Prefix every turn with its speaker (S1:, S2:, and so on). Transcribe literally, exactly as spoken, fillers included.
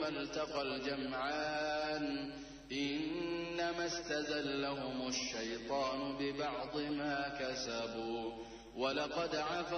S1: يوم التقى الجمعان إنما استزلهم الشيطان ببعض ما كسبوا ولقد عفا